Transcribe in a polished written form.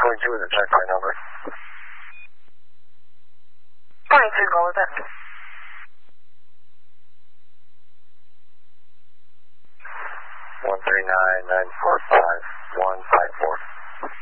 22 is the checkpoint number. 22, go with it. 139-945-154.